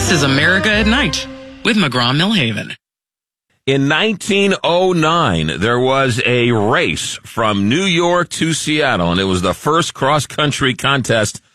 This is America at Night with McGraw-Millhaven. In 1909, there was a race from New York to Seattle, and it was the first cross-country contest